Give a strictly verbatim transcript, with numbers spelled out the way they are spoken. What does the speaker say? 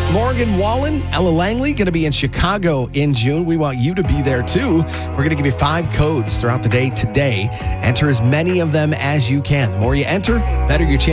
Morgan Wallen, Ella Langley, going to be in Chicago in June. We want you to be there too. We're going to give you five codes throughout the day today. Enter as many of them as you can. The more you enter, better your chance.